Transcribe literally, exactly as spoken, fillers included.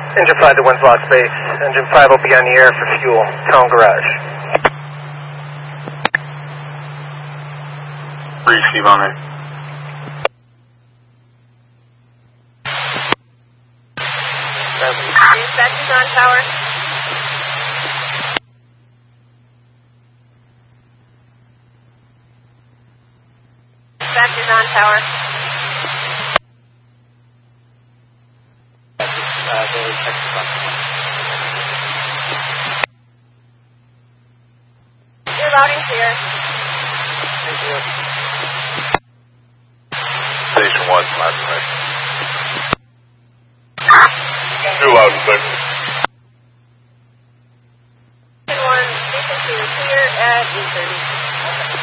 Engine five to Winslow Space. Engine five will be on the air for fuel. Town Garage. Receive on there. Dispatch is on tower. Dispatch is on tower. Uh, Daily Texas on. You're loud and clear. Thank you.